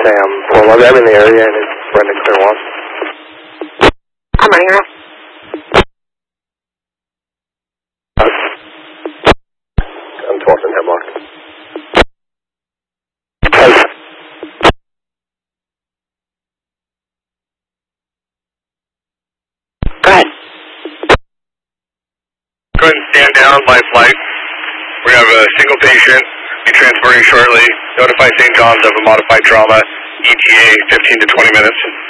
Sam 411. I'm in the area, and it's Brendan Clear 1. I'm running around. I'm 12th and Hemlock. Go ahead. Go ahead and stand down, life flight. We have a single patient. Be transferring shortly. Notify St. John's of a modified trauma. ETA 15 to 20 minutes.